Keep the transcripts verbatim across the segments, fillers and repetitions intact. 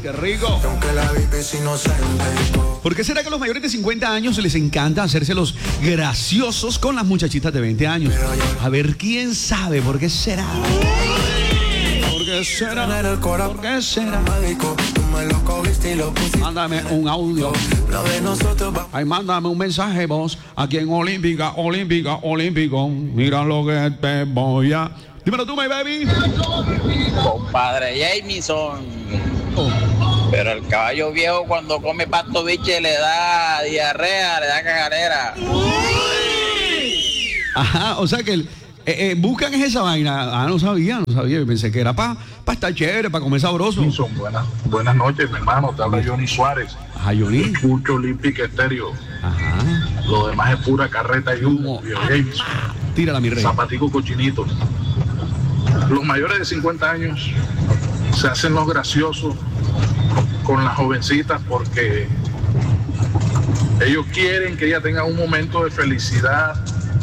¡Qué rico! ¿Por qué será que a los mayores de cincuenta años les encanta hacerse los graciosos con las muchachitas de veinte años? A ver, ¿quién sabe por qué será? ¿Por qué será? ¿Por qué será? Mándame un audio. Ay, mándame un mensaje vos. Aquí en Olímpica, Olímpica, Olímpico. Mira lo que te voy a... Dímelo tú, my baby. Compadre Jamison. Oh. Pero el caballo viejo cuando come pasto biche le da diarrea, le da cagadera. Ajá, o sea que el... Eh, eh, buscan esa vaina. Ah, no sabía, no sabía. Yo pensé que era para pa estar chévere, para comer sabroso. Son buenas, buenas noches, mi hermano. Te habla Johnny Suárez. Ajá, Johnny. Escucho Olympic Estéreo. Ajá. Lo demás es pura carreta y humo. Ah, tírala, mi rey. Zapatico cochinito. Los mayores de cincuenta años se hacen los graciosos con las jovencitas porque ellos quieren que ella tenga un momento de felicidad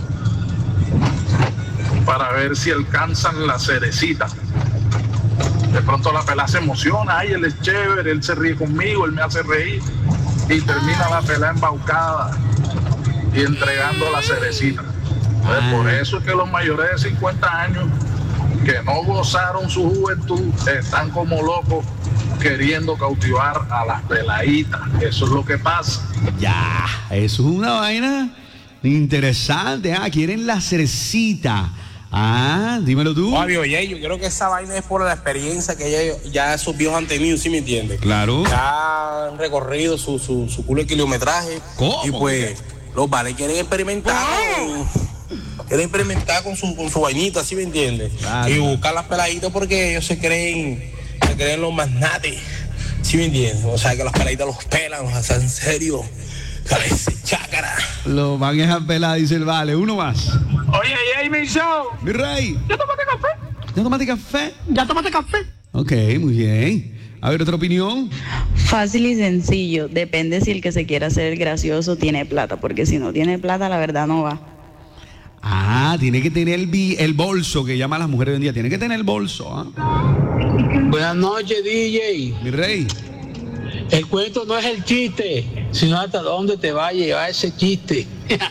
para ver si alcanzan la cerecita. De pronto la pelada se emociona, ay, él es chévere, él se ríe conmigo, él me hace reír, y termina la pelada embaucada y entregando la cerecita. Entonces, por eso es que los mayores de cincuenta años que no gozaron su juventud están como locos queriendo cautivar a las peladitas. Eso es lo que pasa. Ya, eso es una vaina interesante. Ah, quieren la cerecita. Ah, dímelo tú. Fabio, oye, yo creo que esa vaina es por la experiencia que ya, ya esos viejos han tenido, ¿sí me entiendes? Claro. Ya han recorrido su, su, su culo de kilometraje. ¿Cómo? Y pues los vales quieren experimentar. Con, quieren experimentar con su, con su vainita, ¿sí me entiendes? Claro. Y buscar las peladitas porque ellos se creen, se creen los magnates, ¿sí me entiendes? O sea, que las peladitas los pelan, o sea, en serio. Parece chácara. Lo van a pelar, dice el vale. Uno más. Oye, Jamison. Mi rey. ¿Ya tomaste café? ¿Ya tomaste café? ¿Ya tomaste café? Ok, muy bien. A ver, otra opinión. Fácil y sencillo. Depende si el que se quiera hacer el gracioso tiene plata. Porque si no tiene plata, la verdad no va. Ah, tiene que tener el, bi- el bolso que llaman las mujeres hoy en día. Tiene que tener el bolso. ¿Ah? Buenas noches, D J. Mi rey. El cuento no es el chiste, sino hasta dónde te va a llevar ese chiste.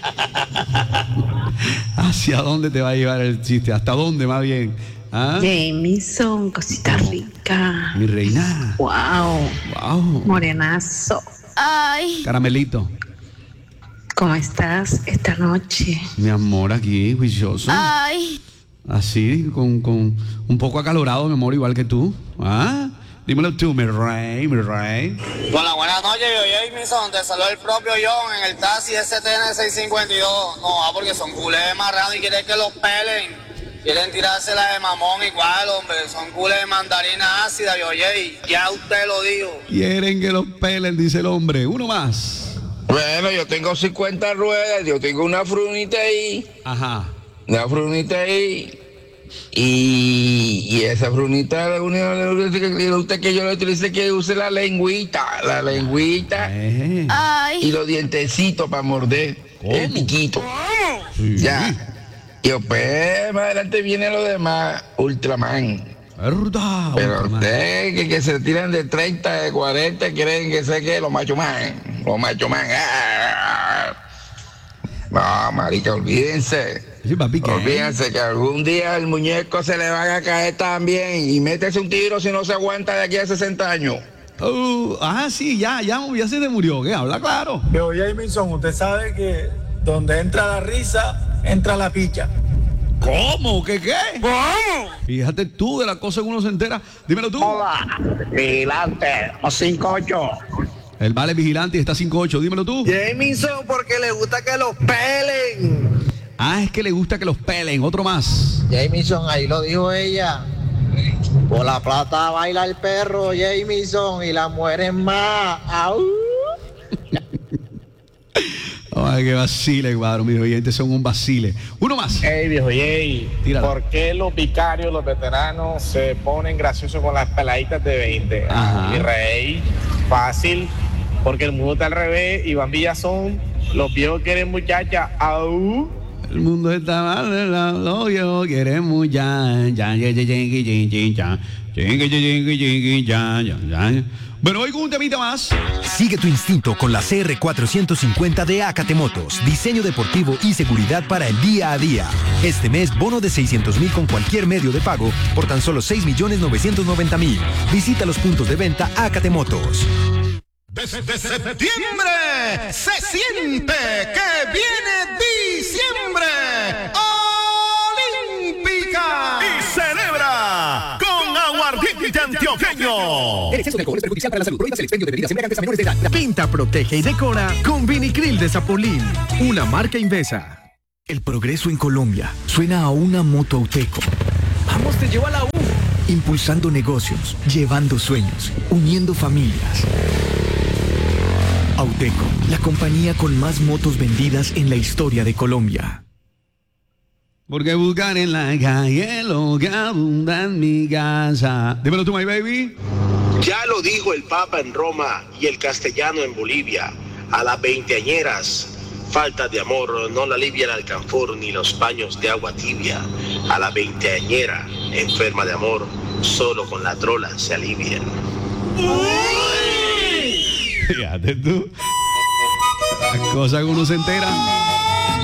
¿Hacia dónde te va a llevar el chiste? ¿Hasta dónde más bien? ¿Ah? Jamison, cosita rica. Mi reina. Wow. Wow. Morenazo. Ay. Caramelito. ¿Cómo estás esta noche? Mi amor, aquí, juicioso. Ay. Así, con, con un poco acalorado, mi amor, igual que tú. ¿Ah? Dímelo tú, mi rey, mi rey. Hola, buenas noches, yo Jamison. Te saluda el propio John en el taxi S T N seiscientos cincuenta y dos. No, porque son culés de marrano y quieren que los pelen. Quieren tirársela de mamón igual, hombre. Son culés de mandarina ácida, yo ya usted lo dijo. Quieren que los pelen, dice el hombre. Uno más. Bueno, yo tengo cincuenta ruedas, yo tengo una frunita ahí. Ajá. Una frunita ahí. Y, y esa frunita, la única que usted que yo le utilice que use la lengüita, la lengüita eh. y los dientecitos para morder. ¿Cómo? El piquito. Sí. Ya. Y después más adelante viene lo demás, Ultraman. ¿Verdad? Pero ustedes que, que se tiran de treinta, de cuarenta, quieren que sea que los machos man, los machos man. No, marica, olvídense. Sí, papi, ¿qué? Olvídense que algún día el muñeco se le va a caer también y métese un tiro si no se aguanta de aquí a sesenta años. Uh, ah, sí, ya, ya, ya se te murió, ¿qué? Habla claro. Pero Jamison, usted sabe que donde entra la risa, entra la picha. ¿Cómo? ¿Qué qué? ¿Cómo? Fíjate tú de la cosa que uno se entera. Dímelo tú. Hola, vigilante, o cinco ocho. El vale vigilante está cinco ocho, dímelo tú. Jamison, porque le gusta que los pelen. Ah, es que le gusta que los pelen. Otro más. Jamison, ahí lo dijo ella. Por la plata baila el perro, Jamison, y la mujeres más. ¡Au! Ay, qué vacile, cuadro, mis oyentes son un vacile. Uno más. Ey, viejo Jay, ¿por qué los vicarios, los veteranos, se ponen graciosos con las peladitas de veinte? Ajá. Mi rey, fácil, porque el mundo está al revés y van villazón, los viejos quieren muchacha, au. El mundo está mal, los viejos quieren mucha, ya, ya, ya, ya, ya, ya, ya. Chingue, chingue, chingue, ya, ya, ya. Bueno, hoy con un temita más. Sigue tu instinto con la C R cuatrocientos cincuenta de Acate Motos. Diseño deportivo y seguridad para el día a día. Este mes, bono de seiscientos mil con cualquier medio de pago por tan solo seis millones novecientos noventa mil. Visita los puntos de venta Acate Motos. Desde septiembre se siente que viene diciembre olímpica y celebra con aguardiente antioqueño. El exceso de alcohol es perjudicial para la salud. Prohíbas el expendio de bebidas embriagantes a menores de edad. Pinta, protege y decora con Vinicril de Zapolín, una marca Invesa. El progreso en Colombia suena a una moto Auteco. Vamos, te llevo a la U. Impulsando negocios, llevando sueños, uniendo familias. Auteco, la compañía con más motos vendidas en la historia de Colombia. Porque buscar en la calle lo que abunda en mi casa. Dímelo tú, my baby. Ya lo dijo el Papa en Roma y el castellano en Bolivia. A las veinteañeras, falta de amor no la alivia el alcanfor ni los baños de agua tibia. A la veinteañera, enferma de amor, solo con la trola se alivian. Fíjate tú. La cosa que uno se entera.